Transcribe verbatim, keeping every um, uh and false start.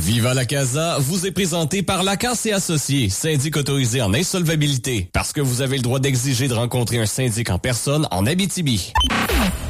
Viva la Casa vous est présenté par Lacasse et Associés, syndic autorisé en insolvabilité. Parce que vous avez le droit d'exiger de rencontrer un syndic en personne en Abitibi.